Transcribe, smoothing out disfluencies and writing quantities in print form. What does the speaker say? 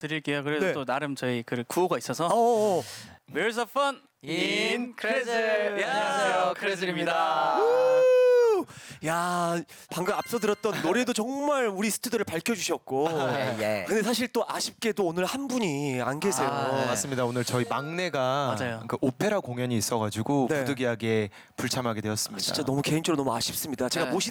드릴게요. 그래도 네. 또 나름 저희 그 구호가 있어서 어어. Where's the fun in 크레즐. 안녕하세요, 크레즐입니다. 야, 방금 앞서 들었던 노래도 정말 우리 스튜디오를 밝혀주셨고. 예. 근데 사실 또 아쉽게도 오늘 한 분이 안 계세요. 맞습니다. 오늘 저희 막내가 맞아요. 그 오페라 공연이 있어가지고 네. 부득이하게 불참하게 되었습니다. 진짜 너무 개인적으로 너무 아쉽습니다. 제가 네. 모시